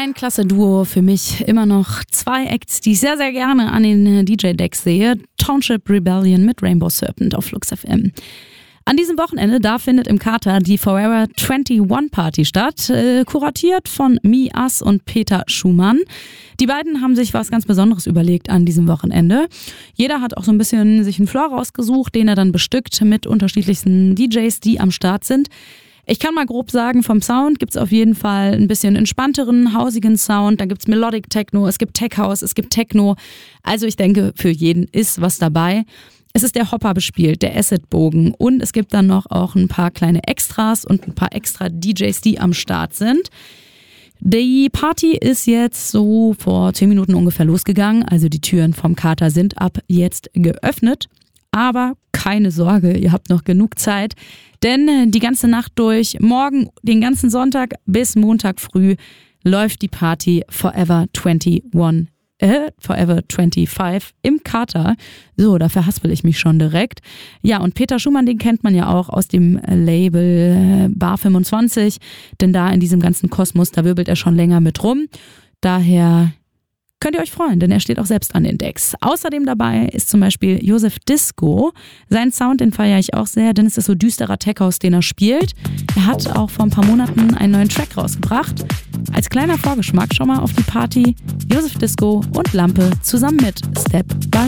Ein klasse Duo für mich, immer noch 2 Acts, die ich sehr, sehr gerne an den DJ-Decks sehe. Township Rebellion mit Rainbow Serpent auf Flux FM. An diesem Wochenende, da findet im Kater die Forever 21 Party statt, kuratiert von Me, Us und Peter Schumann. Die beiden haben sich was ganz Besonderes überlegt an diesem Wochenende. Jeder hat auch so ein bisschen sich einen Floor rausgesucht, den er dann bestückt mit unterschiedlichsten DJs, die am Start sind. Ich kann mal grob sagen, vom Sound gibt's auf jeden Fall ein bisschen entspannteren, hausigen Sound. Da gibt's Melodic Techno, es gibt Tech House, es gibt Techno. Also ich denke, für jeden ist was dabei. Es ist der Hopper bespielt, der Acid-Bogen und es gibt dann noch auch ein paar kleine Extras und ein paar extra DJs, die am Start sind. Die Party ist jetzt so vor 10 Minuten ungefähr losgegangen. Also die Türen vom Kater sind ab jetzt geöffnet. Aber keine Sorge, ihr habt noch genug Zeit, denn die ganze Nacht durch, morgen den ganzen Sonntag bis Montag früh läuft die Party Forever 25 im Kater. So, da verhaspel ich mich schon direkt. Ja, und Peter Schumann, den kennt man ja auch aus dem Label Bar 25, denn da in diesem ganzen Kosmos, da wirbelt er schon länger mit rum. Daher könnt ihr euch freuen, denn er steht auch selbst an den Decks. Außerdem dabei ist zum Beispiel Joseph Disco. Seinen Sound, den feiere ich auch sehr, denn es ist so düsterer Tech-House, den er spielt. Er hat auch vor ein paar Monaten einen neuen Track rausgebracht. Als kleiner Vorgeschmack schon mal auf die Party Joseph Disco und Lampe zusammen mit Step by